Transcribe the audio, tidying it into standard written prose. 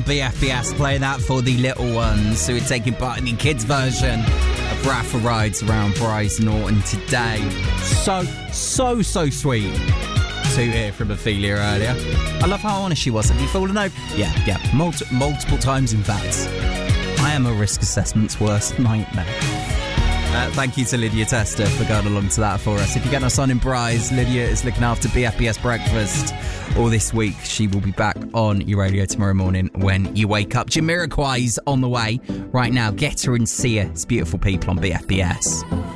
BFBS, playing that for the little ones who are taking part in the kids' version of raffle rides around Bryce Norton today. So sweet to hear from Ophelia earlier. I love how honest she was. Have you fallen over? Yeah, multiple times in fact. I am a risk assessment's worst nightmare. Thank you to Lydia Tester for going along to that for us. If you're getting us on in Bryce, Lydia is looking after BFBS Breakfast all this week. She will be back on your radio tomorrow morning when you wake up. Jamiroquai's on the way right now. Get her and see her. It's beautiful people on BFBS.